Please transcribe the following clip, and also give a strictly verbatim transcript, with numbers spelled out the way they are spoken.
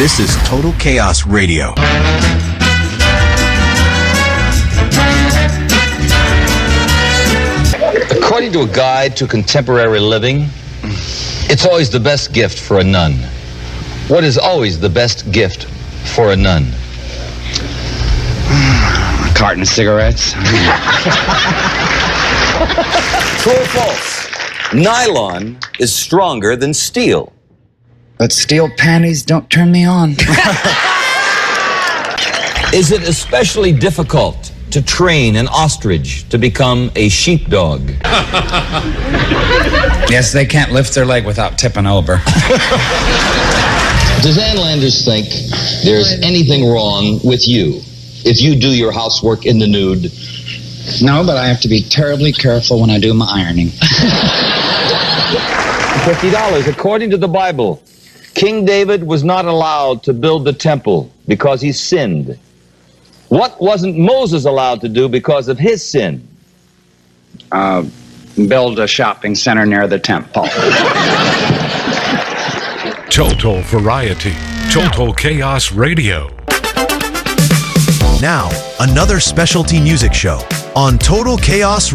This is Total Chaos Radio. According to a guide to contemporary living, it's always the best gift for a nun. What is always the best gift for a nun? A carton of cigarettes. True or false? Nylon is stronger than steel. But steel panties don't turn me on. Is it especially difficult to train an ostrich to become a sheepdog? Yes, they can't lift their leg without tipping over. Does Ann Landers think there's anything wrong with you if you do your housework in the nude? No, but I have to be terribly careful when I do my ironing. fifty dollars. According to the Bible, King David was not allowed to build the temple because he sinned. What wasn't Moses allowed to do because of his sin? Uh, build a shopping center near the temple. Total Variety. Total Chaos Radio. Now, another specialty music show on Total Chaos